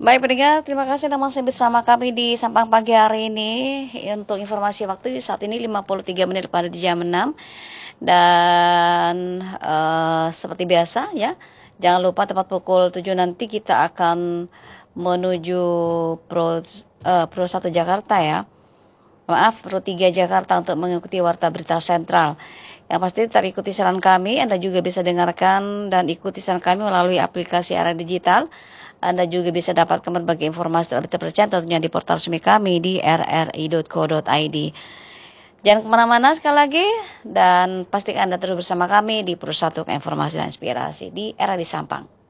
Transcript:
Baik pendengar, terima kasih Anda masih bersama kami di Sampang Pagi hari ini. Untuk informasi waktu saat ini 53 menit pada di jam 6. Dan seperti biasa ya, jangan lupa tepat pukul 7 nanti kita akan menuju Pro 1 Jakarta ya. Maaf, Pro 3 Jakarta untuk mengikuti Warta Berita Sentral. Yang pasti tetap ikuti saran kami, Anda juga bisa dengarkan dan ikuti saran kami melalui aplikasi Era Digital. Anda juga bisa dapatkan berbagai informasi terupdate terpercaya tentunya di portal resmi kami di rri.co.id. Jangan kemana-mana sekali lagi dan pastikan Anda terus bersama kami di Persatu Informasi dan Inspirasi di Era di Sampang.